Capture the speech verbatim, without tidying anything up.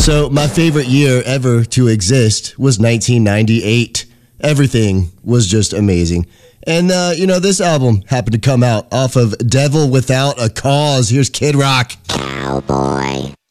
So my favorite year ever to exist was nineteen ninety-eight. Everything was just amazing. And, uh, you know, this album happened to come out off of Devil Without a Cause. Here's Kid Rock. Cowboy.